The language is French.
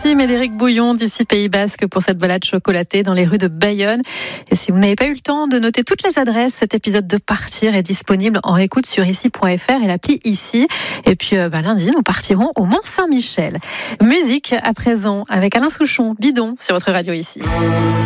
Merci Médéric Bouillon d'ici Pays Basque pour cette balade chocolatée dans les rues de Bayonne. Et si vous n'avez pas eu le temps de noter toutes les adresses, cet épisode de Partir est disponible en réécoute sur ici.fr et l'appli Ici. Et puis lundi, nous partirons au Mont-Saint-Michel. Musique à présent avec Alain Souchon, Bidon sur votre radio Ici.